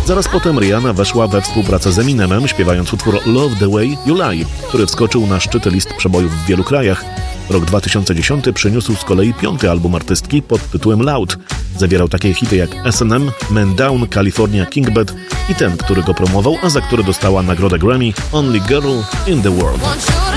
Zaraz potem Rihanna weszła we współpracę z Eminemem, śpiewając utwór Love the Way You Lie, który wskoczył na szczyty list przebojów w wielu krajach. Rok 2010 przyniósł z kolei 5. album artystki pod tytułem Loud. Zawierał takie hity jak S&M, Man Down, California King Bed i ten, który go promował, a za który dostała nagrodę Grammy, Only Girl in the World.